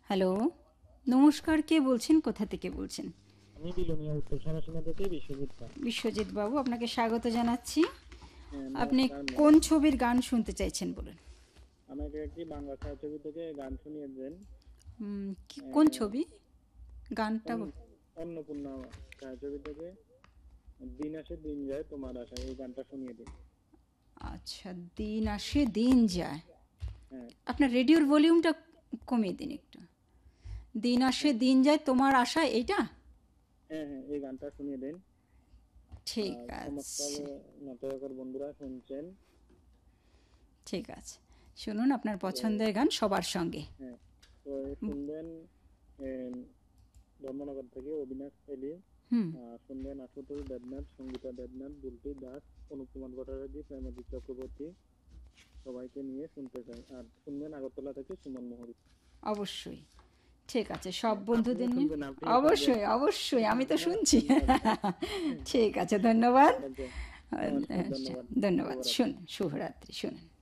Hello, নমস্কার। কে বলছেন, কোথা থেকে বলছেন? আমি বিলোনিয়া উত্তর সরাসরি থেকে বিশ্বজিৎ পাল। বিশ্বজিৎ বাবু, আপনাকে স্বাগত জানাচ্ছি। আপনি নমস্কার কোন ম্যাডাম। ছবির গান শুনতে চাইছেন বলুন? আমাকে একটি বাংলা ছায়াছবি থেকে গান শুনিয়ে দেন। কোন আহ, ছবি? গানটা অন- অন্নপূর্ণা ছায়াছবি থেকে দিন আসে দিন যায় তোমার আশা, এই গানটা শুনিয়ে দিন। আচ্ছা, দিন আসে দিন যায়। হ্যাঁ, আপনার রেডিওর ভলিউমটা কমিয়ে দিন একটু। দিন আসে হ্যাঁ, দিন যায় তোমার আশা, এইটা? হ্যাঁ, হ্যাঁ, এই গানটা শুনিয়ে দিন। ঠিক আর সমস্ত আছে, নাটকের বন্ধুরা শুনছেন। ঠিক আছে। শুনুন আপনার তো পছন্দের গান সবার সঙ্গে। হ্যাঁ, তো শুনবেন আহ, ধর্মনগর থেকে অবিনাশ এলি, হুম। শুনবেন আশুতোষ দেবনাথ, সঙ্গীতা দেবনাথ, বুলটি দাস, অনুপকুমার ভট্টাচার্য, প্রেমজিৎ চক্রবর্তী, সবাইকে নিয়ে শুনতে চাই। আর শুনবেন আগরতলা থেকে সুমন মোহরি। অবশ্যই। ঠিক আছে, সব আপনিও বন্ধুদের নিয়ে। শুনবেন, আপনিও শুনবেন। অবশ্যই, অবশ্যই, আমি তো শুনছি। আচ্ছা, আচ্ছা। ঠিক আছে, ধন্যবাদ। আচ্ছা, নমস্কার, আচ্ছা, ধন্যবাদ। ধন্যবাদ। শুভরাত্রি। শুনুন, শুভরাত্রি, শুনুন।